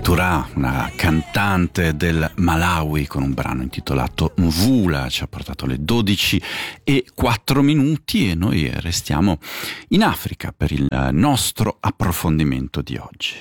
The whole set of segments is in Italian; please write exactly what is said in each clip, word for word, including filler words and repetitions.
Touré, una cantante del Malawi, con un brano intitolato Mvula, ci ha portato le dodici e quattro minuti e noi restiamo in Africa per il nostro approfondimento di oggi.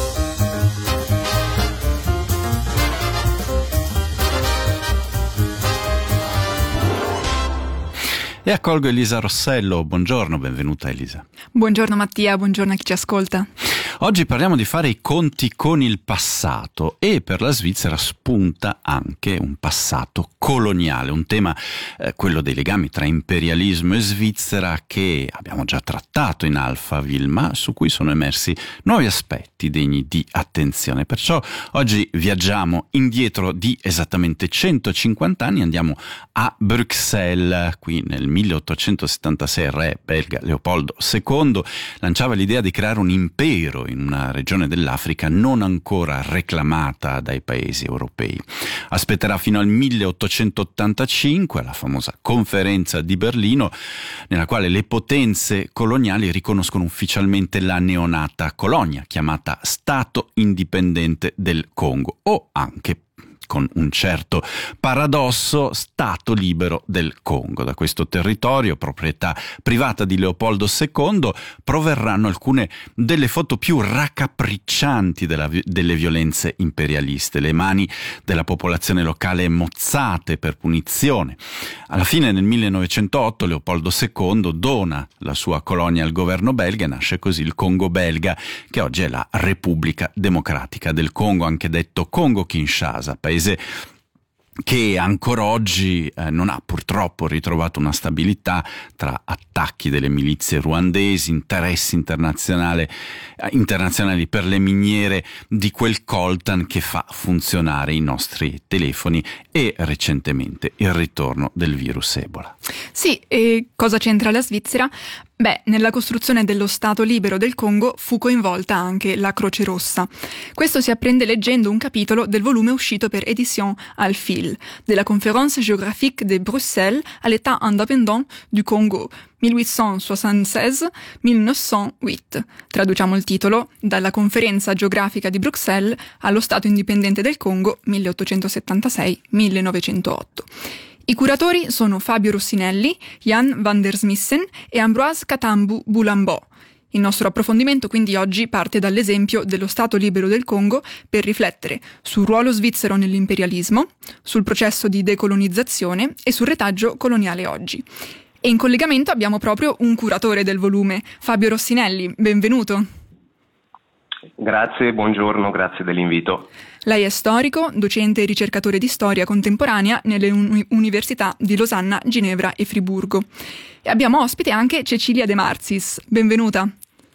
E accolgo Elisa Rossello. Buongiorno, benvenuta Elisa. Buongiorno Mattia, buongiorno a chi ci ascolta. Oggi parliamo di fare i conti con il passato e per la Svizzera spunta anche un passato coloniale, un tema, eh, quello dei legami tra imperialismo e Svizzera, che abbiamo già trattato in Alphaville, ma su cui sono emersi nuovi aspetti degni di attenzione. Perciò oggi viaggiamo indietro di esattamente centocinquanta anni, andiamo a Bruxelles. Qui nel milleottocentosettantasei il re belga Leopoldo secondo lanciava l'idea di creare un impero in una regione dell'Africa non ancora reclamata dai paesi europei. Aspetterà fino al milleottocentottantacinque, la famosa conferenza di Berlino, nella quale le potenze coloniali riconoscono ufficialmente la neonata colonia, chiamata Stato Indipendente del Congo, o anche, con un certo paradosso, Stato libero del Congo. Da questo territorio, proprietà privata di Leopoldo secondo, proverranno alcune delle foto più raccapriccianti della, delle violenze imperialiste, le mani della popolazione locale mozzate per punizione. Alla fine del millenovecentootto Leopoldo secondo dona la sua colonia al governo belga e nasce così il Congo belga, che oggi è la Repubblica Democratica del Congo, anche detto Congo-Kinshasa, paese che ancora oggi eh, non ha purtroppo ritrovato una stabilità tra attacchi delle milizie ruandesi, interessi internazionali, eh, internazionali per le miniere di quel coltan che fa funzionare i nostri telefoni e recentemente il ritorno del virus Ebola. Sì, e cosa c'entra la Svizzera? Beh, nella costruzione dello Stato libero del Congo fu coinvolta anche la Croce Rossa. Questo si apprende leggendo un capitolo del volume uscito per Éditions Al-Fil, della Conférence géographique de Bruxelles à l'État indépendant du Congo, milleottocentosessantasei millenovecentotto. Traduciamo il titolo: dalla Conferenza geografica di Bruxelles allo Stato indipendente del Congo, milleottocentosettantasei millenovecentotto. I curatori sono Fabio Rossinelli, Jan van der Smissen e Ambroise Katambu Boulambò. Il nostro approfondimento quindi oggi parte dall'esempio dello Stato libero del Congo per riflettere sul ruolo svizzero nell'imperialismo, sul processo di decolonizzazione e sul retaggio coloniale oggi. E in collegamento abbiamo proprio un curatore del volume, Fabio Rossinelli. Benvenuto. Grazie, buongiorno, grazie dell'invito. Lei è storico, docente e ricercatore di storia contemporanea nelle uni- università di Losanna, Ginevra e Friburgo. E abbiamo ospite anche Cecilia De Marzis. Benvenuta.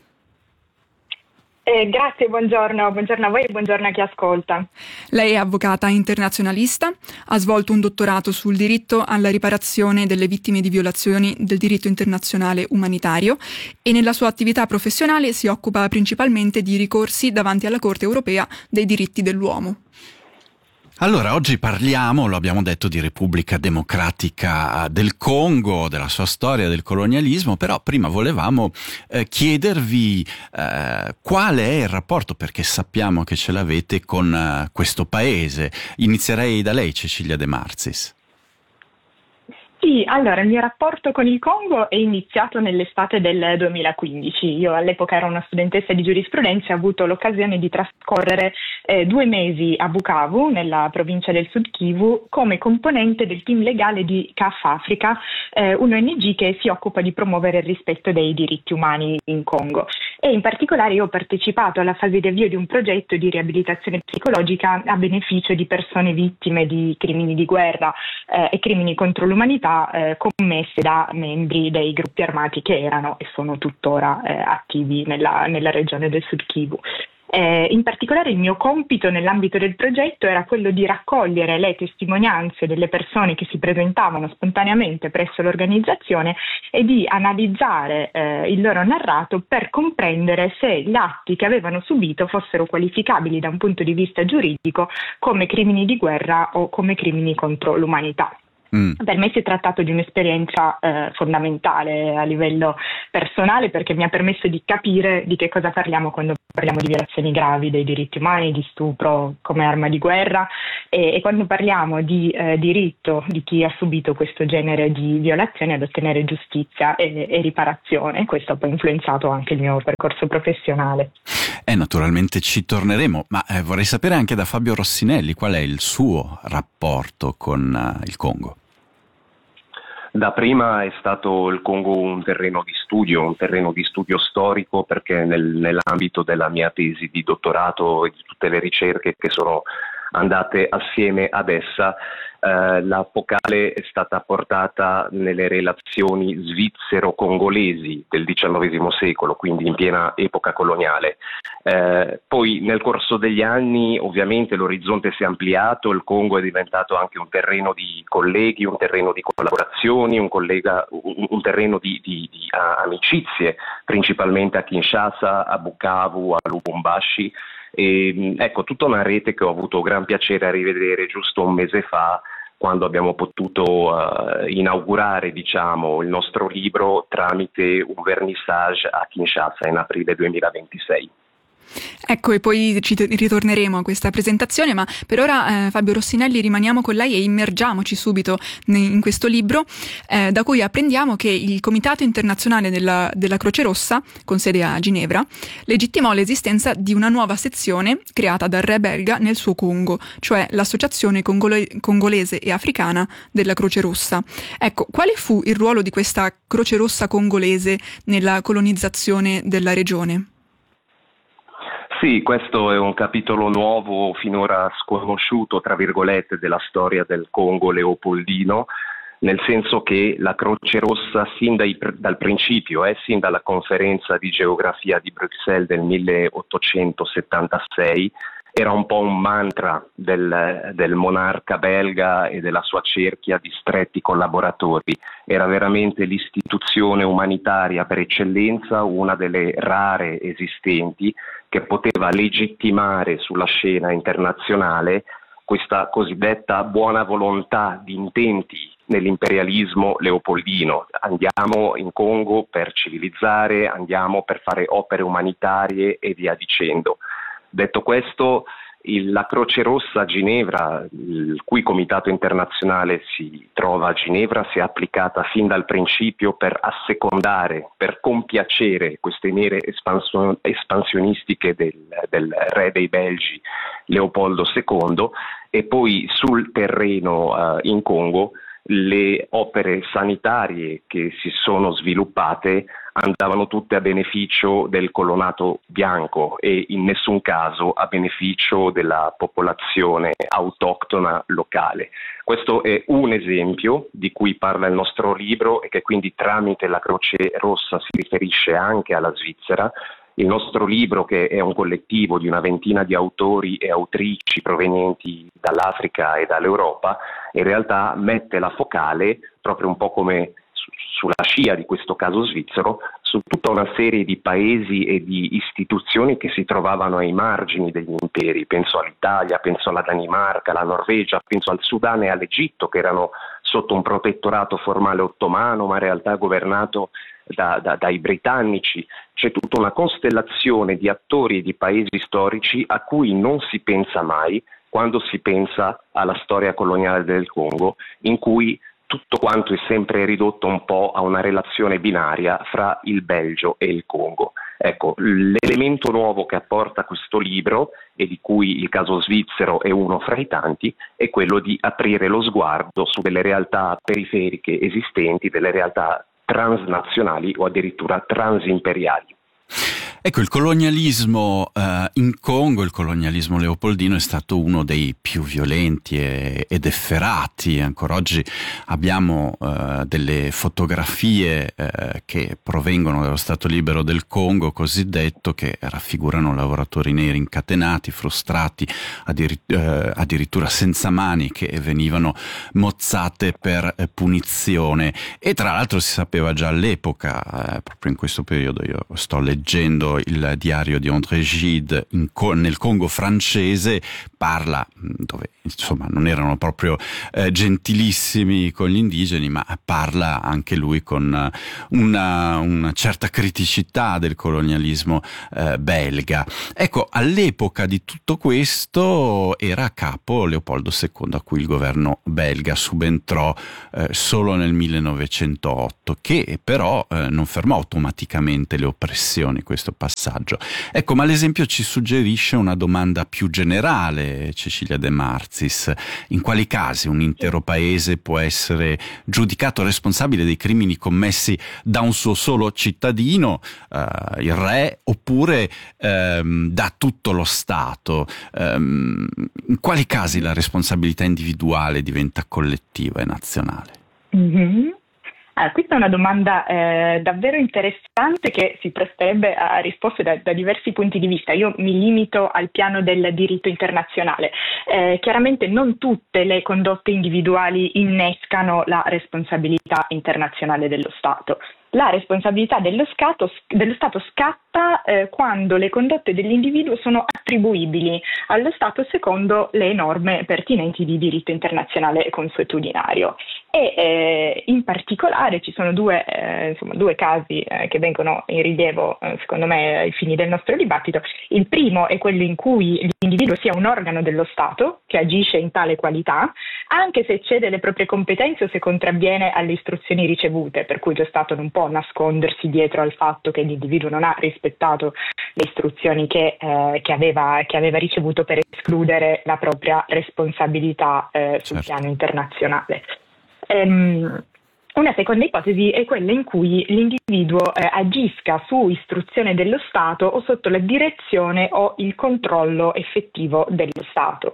Eh, grazie, buongiorno, buongiorno a voi e buongiorno a chi ascolta. Lei è avvocata internazionalista, ha svolto un dottorato sul diritto alla riparazione delle vittime di violazioni del diritto internazionale umanitario e nella sua attività professionale si occupa principalmente di ricorsi davanti alla Corte europea dei diritti dell'uomo. Allora, oggi parliamo, lo abbiamo detto, di Repubblica Democratica del Congo, della sua storia, del colonialismo, però prima volevamo eh, chiedervi eh, qual è il rapporto, perché sappiamo che ce l'avete, con eh, questo paese. Inizierei da lei, Cecilia De Marzis. Sì, allora il mio rapporto con il Congo è iniziato nell'estate del duemilaquindici. Io all'epoca ero una studentessa di giurisprudenza e ho avuto l'occasione di trascorrere eh, due mesi a Bukavu, nella provincia del Sud Kivu, come componente del team legale di C A F Africa, eh, un'O N G che si occupa di promuovere il rispetto dei diritti umani in Congo. E in particolare io ho partecipato alla fase di avvio di un progetto di riabilitazione psicologica a beneficio di persone vittime di crimini di guerra eh, e crimini contro l'umanità eh, commesse da membri dei gruppi armati che erano e sono tuttora eh, attivi nella, nella regione del Sud Kivu. Eh, in particolare il mio compito nell'ambito del progetto era quello di raccogliere le testimonianze delle persone che si presentavano spontaneamente presso l'organizzazione e di analizzare eh, il loro narrato per comprendere se gli atti che avevano subito fossero qualificabili da un punto di vista giuridico come crimini di guerra o come crimini contro l'umanità. Mm. Per me si è trattato di un'esperienza eh, fondamentale a livello personale, perché mi ha permesso di capire di che cosa parliamo quando parliamo di violazioni gravi dei diritti umani, di stupro come arma di guerra, e, e quando parliamo di eh, diritto di chi ha subito questo genere di violazioni ad ottenere giustizia e, e riparazione. Questo ha poi influenzato anche il mio percorso professionale. Eh, naturalmente ci torneremo, ma eh, vorrei sapere anche da Fabio Rossinelli qual è il suo rapporto con uh, il Congo. Da prima è stato il Congo un terreno di studio, un terreno di studio storico, perché nel, nell'ambito della mia tesi di dottorato e di tutte le ricerche che sono andate assieme ad essa, eh, la focale è stata portata nelle relazioni svizzero-congolesi del diciannovesimo secolo, quindi in piena epoca coloniale. Eh, poi nel corso degli anni ovviamente l'orizzonte si è ampliato, il Congo è diventato anche un terreno di colleghi, un terreno di collaborazioni, un, collega, un, un terreno di, di, di uh, amicizie, principalmente a Kinshasa, a Bukavu, a Lubumbashi. E, ecco, tutta una rete che ho avuto gran piacere a rivedere giusto un mese fa, quando abbiamo potuto uh, inaugurare, diciamo, il nostro libro tramite un vernissage a Kinshasa in aprile duemilaventisei. Ecco, e poi ci t- ritorneremo a questa presentazione, ma per ora eh, Fabio Rossinelli rimaniamo con lei e immergiamoci subito ne- in questo libro, eh, da cui apprendiamo che il Comitato Internazionale della, della Croce Rossa, con sede a Ginevra, legittimò l'esistenza di una nuova sezione creata dal re belga nel suo Congo, cioè l'Associazione Congole- Congolese e Africana della Croce Rossa. Ecco, quale fu il ruolo di questa Croce Rossa congolese nella colonizzazione della regione? Sì, questo è un capitolo nuovo, finora sconosciuto, tra virgolette, della storia del Congo leopoldino, nel senso che la Croce Rossa, sin dai, dal principio, eh, sin dalla conferenza di geografia di Bruxelles del milleottocentosettantasei, era un po' un mantra del, del monarca belga e della sua cerchia di stretti collaboratori. Era veramente l'istituzione umanitaria per eccellenza, una delle rare esistenti, che poteva legittimare sulla scena internazionale questa cosiddetta buona volontà di intenti nell'imperialismo leopoldino. Andiamo in Congo per civilizzare, andiamo per fare opere umanitarie e via dicendo. Detto questo, il, la Croce Rossa a Ginevra, il cui comitato internazionale si trova a Ginevra, si è applicata fin dal principio per assecondare, per compiacere queste mire espansion, espansionistiche del, del re dei Belgi Leopoldo secondo, e poi sul terreno uh, in Congo le opere sanitarie che si sono sviluppate andavano tutte a beneficio del colonato bianco e in nessun caso a beneficio della popolazione autoctona locale. Questo è un esempio di cui parla il nostro libro e che quindi tramite la Croce Rossa si riferisce anche alla Svizzera. Il nostro libro, che è un collettivo di una ventina di autori e autrici provenienti dall'Africa e dall'Europa, in realtà mette la focale, proprio un po' come sulla scia di questo caso svizzero, su tutta una serie di paesi e di istituzioni che si trovavano ai margini degli imperi. Penso all'Italia, penso alla Danimarca, alla Norvegia, penso al Sudan e all'Egitto, che erano sotto un protettorato formale ottomano, ma in realtà governato da, da, dai britannici. C'è tutta una costellazione di attori e di paesi storici a cui non si pensa mai quando si pensa alla storia coloniale del Congo, in cui tutto quanto è sempre ridotto un po' a una relazione binaria fra il Belgio e il Congo. Ecco, l'elemento nuovo che apporta questo libro, e di cui il caso svizzero è uno fra i tanti, è quello di aprire lo sguardo su delle realtà periferiche esistenti, delle realtà transnazionali o addirittura transimperiali. Ecco, il colonialismo eh, in Congo, il colonialismo leopoldino è stato uno dei più violenti e, ed efferati. Ancora oggi abbiamo eh, delle fotografie eh, che provengono dallo Stato libero del Congo cosiddetto, che raffigurano lavoratori neri incatenati, frustrati, addir- eh, addirittura senza mani, che venivano mozzate per eh, punizione. E tra l'altro si sapeva già all'epoca, eh, proprio in questo periodo, io sto leggendo appunto il diario di André Gide in, nel Congo francese, parla, dove insomma non erano proprio eh, gentilissimi con gli indigeni, ma parla anche lui con una, una certa criticità del colonialismo eh, belga. Ecco, all'epoca di tutto questo era a capo Leopoldo secondo, a cui il governo belga subentrò eh, solo nel millenovecentootto, che però eh, non fermò automaticamente le oppressioni, questo passaggio. Ecco, ma l'esempio ci suggerisce una domanda più generale, Cecilia De Marzis: in quali casi un intero paese può essere giudicato responsabile dei crimini commessi da un suo solo cittadino, eh, il re, oppure ehm, da tutto lo Stato? Ehm, in quali casi la responsabilità individuale diventa collettiva e nazionale? Mm-hmm. Ah, questa è una domanda eh, davvero interessante che si presterebbe a risposte da, da diversi punti di vista. Io mi limito al piano del diritto internazionale. Eh, chiaramente non tutte le condotte individuali innescano la responsabilità internazionale dello Stato. La responsabilità dello Stato, dello Stato scatta eh, quando le condotte dell'individuo sono attribuibili allo Stato secondo le norme pertinenti di diritto internazionale consuetudinario. E eh, in particolare ci sono due, eh, insomma, due casi eh, che vengono in rilievo, eh, secondo me, ai fini del nostro dibattito. Il primo è quello in cui l'individuo sia un organo dello Stato che agisce in tale qualità, anche se eccede le proprie competenze o se contravviene alle istruzioni ricevute, per cui lo Stato non può nascondersi dietro al fatto che l'individuo non ha rispettato le istruzioni che, eh, che, aveva, che aveva ricevuto per escludere la propria responsabilità eh, sul certo. piano internazionale. Um, Una seconda ipotesi è quella in cui l'individuo eh, agisca su istruzione dello Stato o sotto la direzione o il controllo effettivo dello Stato.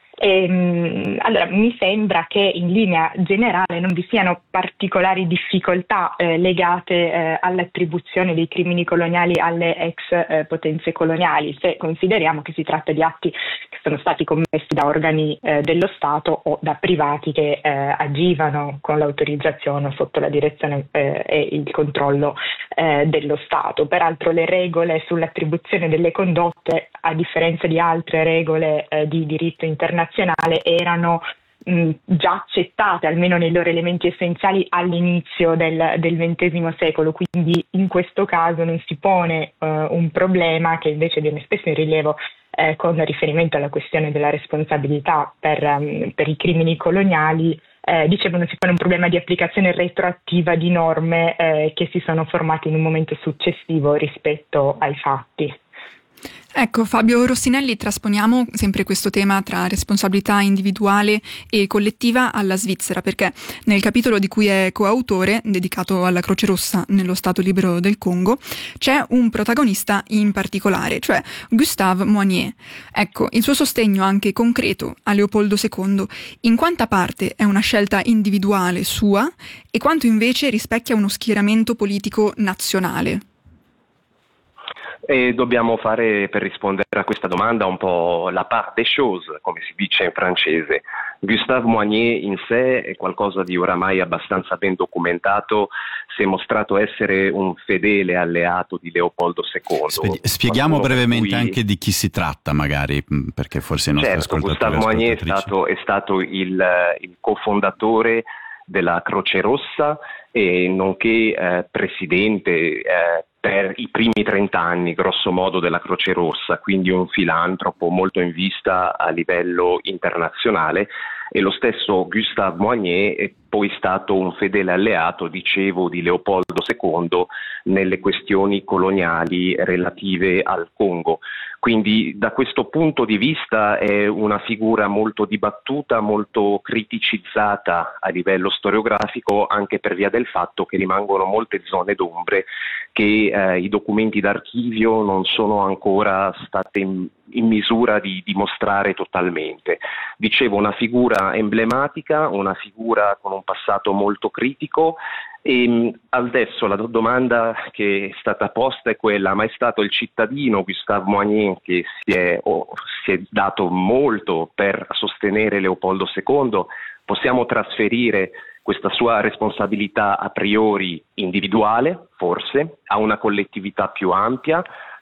E, allora, mi sembra che in linea generale non vi siano particolari difficoltà eh, legate eh, all'attribuzione dei crimini coloniali alle ex eh, potenze coloniali, se consideriamo che si tratta di atti che sono stati commessi da organi eh, dello Stato o da privati che eh, agivano con l'autorizzazione o sotto la direzione eh, e il controllo eh, dello Stato. Peraltro le regole sull'attribuzione delle condotte, a differenza di altre regole eh, di diritto internazionale, erano mh, già accettate, almeno nei loro elementi essenziali, all'inizio del, del ventesimo secolo, quindi in questo caso non si pone uh, un problema che invece viene spesso in rilievo eh, con riferimento alla questione della responsabilità per, um, per i crimini coloniali. Eh, dicevo, non si pone un problema di applicazione retroattiva di norme eh, che si sono formate in un momento successivo rispetto ai fatti. Ecco, Fabio Rossinelli, trasponiamo sempre questo tema tra responsabilità individuale e collettiva alla Svizzera, perché nel capitolo di cui è coautore, dedicato alla Croce Rossa nello Stato libero del Congo, c'è un protagonista in particolare, cioè Gustave Moignet. Ecco, il suo sostegno anche concreto a Leopoldo secondo, in quanta parte è una scelta individuale sua e quanto invece rispecchia uno schieramento politico nazionale? E dobbiamo fare, per rispondere a questa domanda, un po' la part des choses, come si dice in francese. Gustave Moignet in sé è qualcosa di oramai abbastanza ben documentato, si è mostrato essere un fedele alleato di Leopoldo secondo. Spie- spieghiamo brevemente cui... anche di chi si tratta, magari, perché forse i nostri certo, ascoltatori Gustave Moignet è stato, è stato il, il cofondatore della Croce Rossa e nonché eh, presidente eh, per i primi trent'anni, grosso modo, della Croce Rossa, quindi un filantropo molto in vista a livello internazionale, e lo stesso Gustave Moignet è poi stato un fedele alleato, dicevo, di Leopoldo secondo nelle questioni coloniali relative al Congo. Quindi da questo punto di vista è una figura molto dibattuta, molto criticizzata a livello storiografico, anche per via del fatto che rimangono molte zone d'ombre che eh, i documenti d'archivio non sono ancora state in, in misura di dimostrare totalmente. Dicevo, una figura emblematica, una figura con un passato molto critico. E adesso la domanda che è stata posta è quella: ma è stato il cittadino Gustave Moignet che si è, oh, si è dato molto per sostenere Leopoldo secondo? Possiamo trasferire questa sua responsabilità a priori individuale, forse, a una collettività più ampia?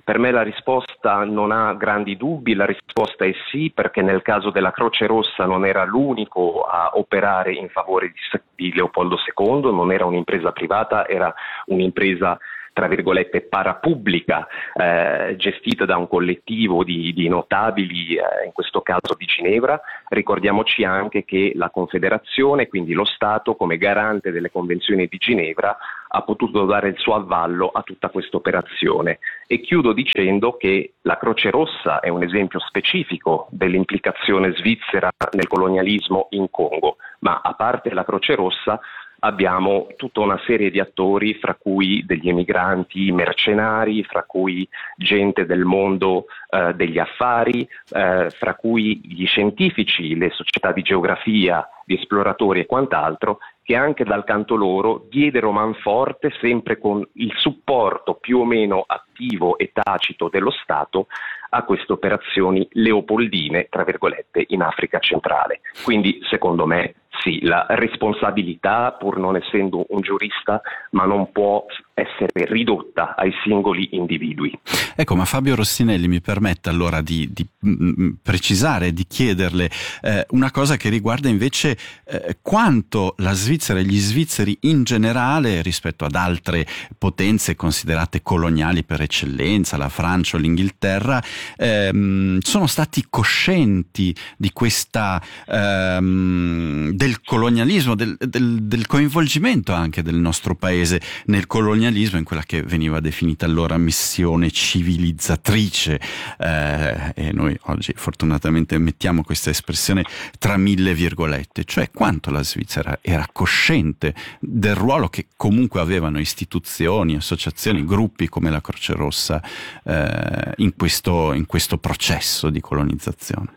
Per me la risposta non ha grandi dubbi, la risposta è sì, perché nel caso della Croce Rossa non era l'unico a operare in favore di, di Leopoldo secondo, non era un'impresa privata, era un'impresa tra virgolette parapubblica, eh, gestita da un collettivo di, di notabili, eh, in questo caso di Ginevra. Ricordiamoci anche che la Confederazione, quindi lo Stato, come garante delle convenzioni di Ginevra, ha potuto dare il suo avvallo a tutta questa operazione. E chiudo dicendo che la Croce Rossa è un esempio specifico dell'implicazione svizzera nel colonialismo in Congo, ma a parte la Croce Rossa abbiamo tutta una serie di attori, fra cui degli emigranti mercenari, fra cui gente del mondo eh, degli affari, eh, fra cui gli scientifici, le società di geografia, di esploratori e quant'altro, che anche dal canto loro diedero manforte, sempre con il supporto più o meno attivo e tacito dello Stato, a queste operazioni leopoldine, tra virgolette, in Africa centrale. Quindi, secondo me, sì, la responsabilità, pur non essendo un giurista, ma non può essere ridotta ai singoli individui. Ecco, ma Fabio Rossinelli mi permette allora di, di mh, precisare, di chiederle eh, una cosa che riguarda invece eh, quanto la Svizzera e gli svizzeri in generale, rispetto ad altre potenze considerate coloniali per eccellenza, la Francia o l'Inghilterra, ehm, sono stati coscienti di questa ehm, del colonialismo, del, del, del coinvolgimento anche del nostro paese nel colonialismo, in quella che veniva definita allora missione civilizzatrice, eh, e noi oggi fortunatamente mettiamo questa espressione tra mille virgolette, cioè quanto la Svizzera era cosciente del ruolo che comunque avevano istituzioni, associazioni, gruppi come la Croce Rossa eh, in questo, in questo processo di colonizzazione.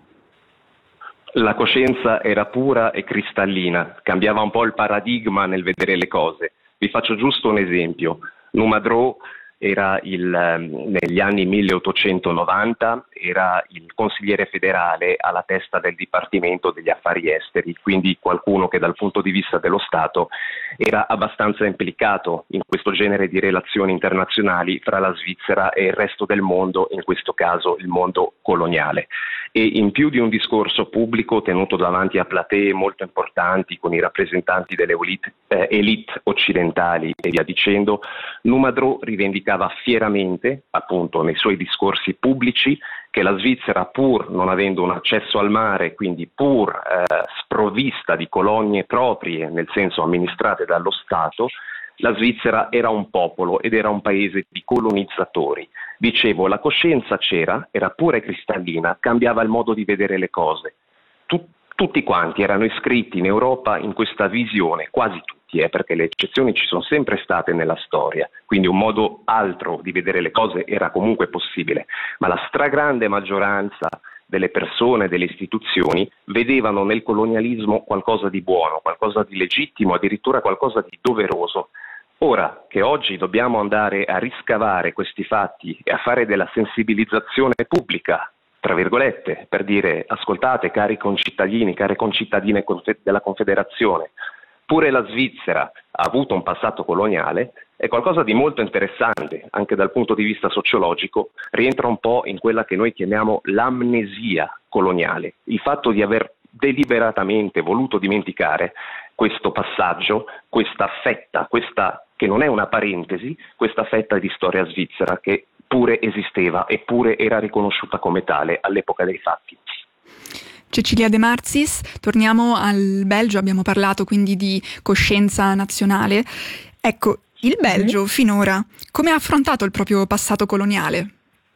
La coscienza era pura e cristallina, cambiava un po' il paradigma nel vedere le cose. Vi faccio giusto un esempio. Numadrò era il, negli anni milleottocentonovanta era il consigliere federale alla testa del Dipartimento degli Affari Esteri, quindi qualcuno che dal punto di vista dello Stato era abbastanza implicato in questo genere di relazioni internazionali fra la Svizzera e il resto del mondo, in questo caso il mondo coloniale. E in più di un discorso pubblico tenuto davanti a platee molto importanti con i rappresentanti delle elite, eh, elite occidentali e via dicendo, Numadrò rivendicava fieramente, appunto nei suoi discorsi pubblici, che la Svizzera, pur non avendo un accesso al mare, quindi pur eh, sprovvista di colonie proprie, nel senso amministrate dallo Stato, la Svizzera era un popolo ed era un paese di colonizzatori. Dicevo, la coscienza c'era, era pura e cristallina, cambiava il modo di vedere le cose. Tut- tutti quanti erano iscritti in Europa in questa visione, quasi tutti, eh, perché le eccezioni ci sono sempre state nella storia, quindi un modo altro di vedere le cose era comunque possibile, ma la stragrande maggioranza delle persone, delle istituzioni, vedevano nel colonialismo qualcosa di buono, qualcosa di legittimo, addirittura qualcosa di doveroso. Ora che oggi dobbiamo andare a riscavare questi fatti e a fare della sensibilizzazione pubblica, tra virgolette, per dire ascoltate cari concittadini, care concittadine della Confederazione, pure la Svizzera ha avuto un passato coloniale, è qualcosa di molto interessante, anche dal punto di vista sociologico, rientra un po' in quella che noi chiamiamo l'amnesia coloniale, il fatto di aver deliberatamente voluto dimenticare questo passaggio, questa fetta, questa che non è una parentesi, questa fetta di storia svizzera che pure esisteva e pure era riconosciuta come tale all'epoca dei fatti. Cecilia De Marzis, torniamo al Belgio, abbiamo parlato quindi di coscienza nazionale. Ecco, il Belgio finora come ha affrontato il proprio passato coloniale?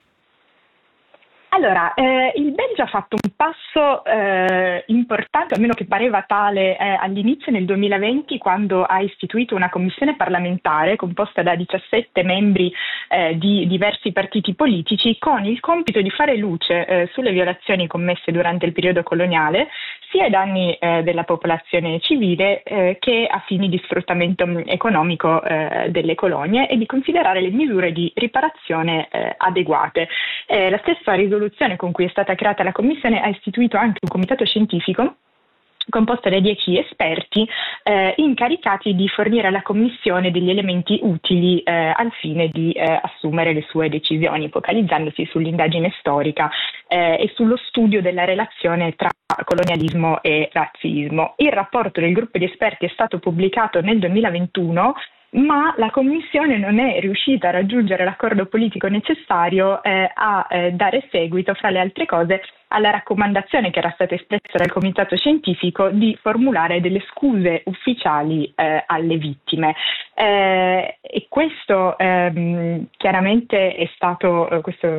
Allora, eh, il Belgio ha fatto un passo eh, importante, almeno che pareva tale eh, all'inizio nel duemilaventi, quando ha istituito una commissione parlamentare composta da diciassette membri eh, di diversi partiti politici, con il compito di fare luce eh, sulle violazioni commesse durante il periodo coloniale, sia ai danni eh, della popolazione civile eh, che a fini di sfruttamento economico eh, delle colonie, e di considerare le misure di riparazione eh, adeguate. Eh, la stessa risoluzione con cui è stata creata la Commissione ha istituito anche un comitato scientifico composta da dieci esperti eh, incaricati di fornire alla Commissione degli elementi utili eh, al fine di eh, assumere le sue decisioni, focalizzandosi sull'indagine storica eh, e sullo studio della relazione tra colonialismo e razzismo. Il rapporto del gruppo di esperti è stato pubblicato nel duemilaventuno, ma la Commissione non è riuscita a raggiungere l'accordo politico necessario eh, a eh, dare seguito, fra le altre cose, alla raccomandazione che era stata espressa dal Comitato Scientifico di formulare delle scuse ufficiali eh, alle vittime. Eh, e questo ehm, chiaramente è stato, eh, questo